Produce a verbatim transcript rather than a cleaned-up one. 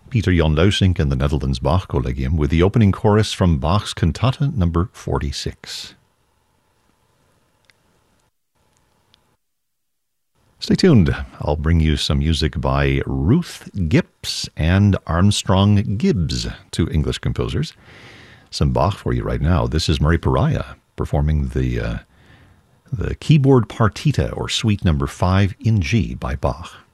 Peter Jan Luisink and the Netherlands Bach Collegium with the opening chorus from Bach's Cantata number forty-six. Stay tuned. I'll bring you some music by Ruth Gips and Armstrong Gibbs, two English composers. Some Bach for you right now. This is Murray Pariah performing the uh, the keyboard partita, or suite number five in G by Bach.